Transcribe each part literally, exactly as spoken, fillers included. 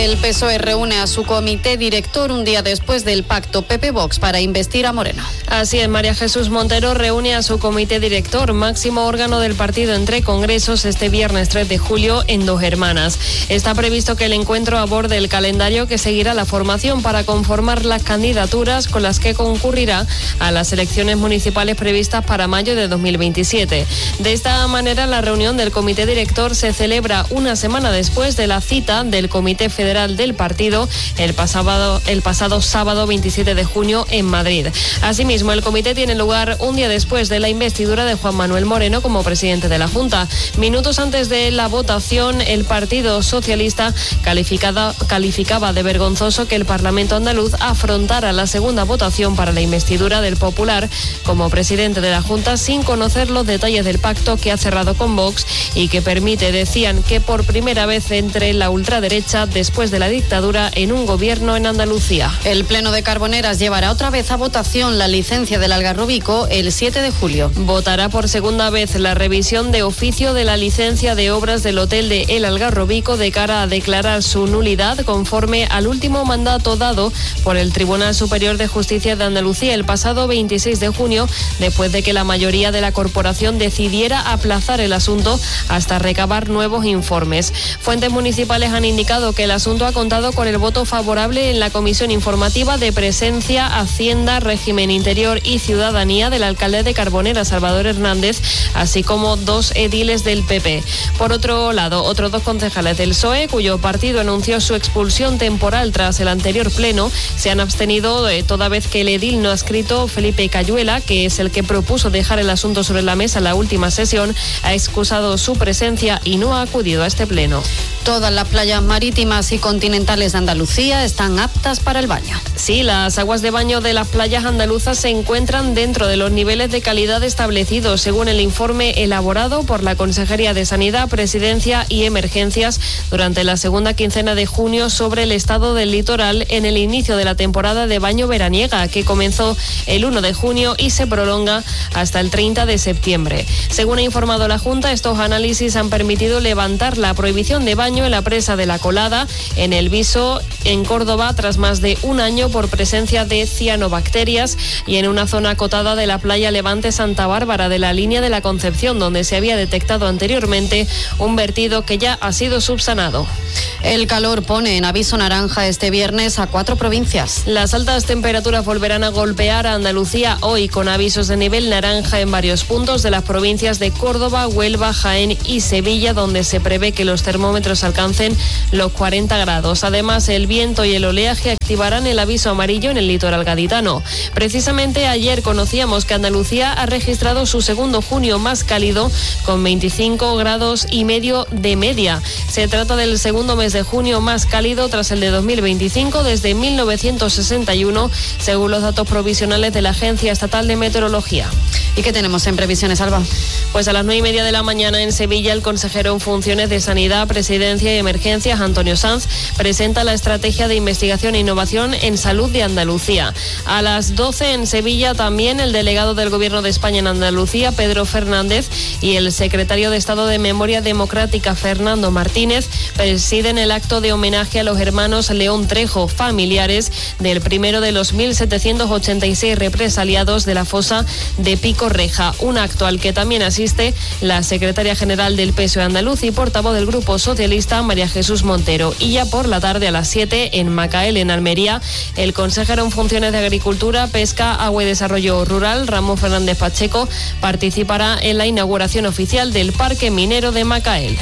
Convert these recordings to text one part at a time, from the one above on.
El P S O E reúne a su comité director un día después del pacto P P-Vox para investir a Moreno. Así es, María Jesús Montero reúne a su comité director, máximo órgano del partido entre congresos, este viernes tres de julio en Dos Hermanas. Está previsto que el encuentro aborde el calendario que seguirá la formación para conformar las candidaturas con las que concurrirá a las elecciones municipales previstas para mayo de dos mil veintisiete. De esta manera, la reunión del comité director se celebra una semana después de la cita del Comité Federal del partido el pasado, el pasado sábado veintisiete de junio en Madrid. Asimismo, el comité tiene lugar un día después de la investidura de Juan Manuel Moreno como presidente de la Junta. Minutos antes de la votación, el Partido Socialista calificada, calificaba de vergonzoso que el Parlamento andaluz afrontara la segunda votación para la investidura del Popular como presidente de la Junta sin conocer los detalles del pacto que ha cerrado con Vox y que permite, decían, que por primera vez entre la ultraderecha después de la dictadura en un gobierno en Andalucía. El Pleno de Carboneras llevará otra vez a votación la licencia del Algarrobico el siete de julio. Votará por segunda vez la revisión de oficio de la licencia de obras del hotel de El Algarrobico de cara a declarar su nulidad conforme al último mandato dado por el Tribunal Superior de Justicia de Andalucía el pasado veintiséis de junio, después de que la mayoría de la corporación decidiera aplazar el asunto hasta recabar nuevos informes. Fuentes municipales han indicado que el asunto ha contado con el voto favorable en la Comisión Informativa de Presencia, Hacienda, Régimen Interior y Ciudadanía del alcalde de Carboneras, Salvador Hernández, así como dos ediles del P P. Por otro lado, otros dos concejales del P S O E, cuyo partido anunció su expulsión temporal tras el anterior pleno, se han abstenido eh, toda vez que el edil no adscrito Felipe Cayuela, que es el que propuso dejar el asunto sobre la mesa en la última sesión, ha excusado su presencia y no ha acudido a este pleno. Todas las playas marítimas y continentales de Andalucía están aptas para el baño. Sí, las aguas de baño de las playas andaluzas se encuentran dentro de los niveles de calidad establecidos, según el informe elaborado por la Consejería de Sanidad, Presidencia y Emergencias durante la segunda quincena de junio sobre el estado del litoral en el inicio de la temporada de baño veraniega, que comenzó el uno de junio y se prolonga hasta el treinta de septiembre. Según ha informado la Junta, estos análisis han permitido levantar la prohibición de baño en la presa de La Colada, en El Viso, en Córdoba, tras más de un año por presencia de cianobacterias, y en una zona acotada de la playa Levante Santa Bárbara de la línea de la Concepción, donde se había detectado anteriormente un vertido que ya ha sido subsanado. El calor pone en aviso naranja este viernes a cuatro provincias. Las altas temperaturas volverán a golpear a Andalucía hoy, con avisos de nivel naranja en varios puntos de las provincias de Córdoba, Huelva, Jaén y Sevilla, donde se prevé que los termómetros alcancen los cuarenta grados. Además, el viento y el oleaje activarán el aviso amarillo en el litoral gaditano. Precisamente ayer conocíamos que Andalucía ha registrado su segundo junio más cálido, con veinticinco grados y medio de media. Se trata del segundo mes de junio más cálido tras el de dos mil veinticinco desde mil novecientos sesenta y uno, según los datos provisionales de la Agencia Estatal de Meteorología. ¿Y qué tenemos en previsiones, Alba? Pues a las nueve y media de la mañana en Sevilla, el consejero en funciones de Sanidad, Presidencia y Emergencias, Antonio Sanz, presenta la estrategia de investigación e innovación en salud de Andalucía. A las doce en Sevilla también el delegado del Gobierno de España en Andalucía, Pedro Fernández, y el secretario de Estado de Memoria Democrática, Fernando Martínez, presiden el acto de homenaje a los hermanos León Trejo, familiares del primero de los mil setecientos ochenta y seis represaliados de la fosa de Pico Reja, un acto al que también asiste la secretaria general del P S O E andaluz y portavoz del Grupo Socialista, María Jesús Montero. Y ya por la tarde a las siete en Macael, en Almería, el consejero en funciones de Agricultura, Pesca, Agua y Desarrollo Rural, Ramón Fernández Pacheco, participará en la inauguración oficial del Parque Minero de Macael.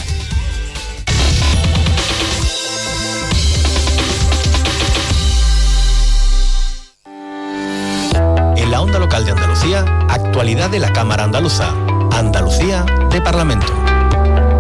En la onda local de Andalucía, actualidad de la Cámara Andaluza. Andalucía de Parlamento.